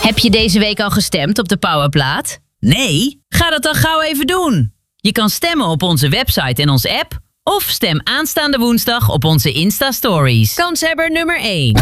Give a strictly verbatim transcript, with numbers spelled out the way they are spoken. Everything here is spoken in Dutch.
Heb je deze week al gestemd op de Powerplaat? Nee? Ga dat dan gauw even doen. Je kan stemmen op onze website en onze app. Of stem aanstaande woensdag op onze Insta-stories. Kanshebber nummer één.